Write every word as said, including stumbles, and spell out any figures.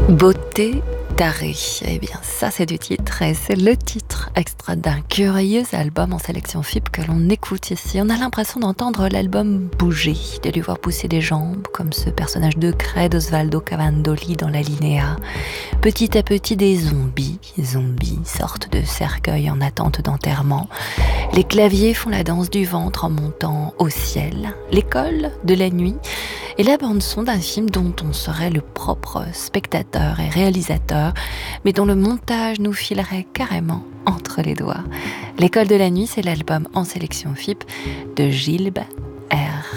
Beauté tarée. Eh bien, ça, c'est du titre. Et c'est le titre extrait d'un curieux album en sélection F I P que l'on écoute ici. On a l'impression d'entendre l'album bouger, de lui voir pousser des jambes, comme ce personnage de craie d'Osvaldo Cavandoli dans la Linéa. Petit à petit, des zombies, zombies sortent de cercueils en attente d'enterrement. Les claviers font la danse du ventre en montant au ciel. L'école de la nuit et la bande-son d'un film dont on serait le propre spectateur et réalisateur, mais dont le montage nous filerait carrément entre les doigts. L'école de la nuit, c'est l'album en sélection F I P de Gilles R.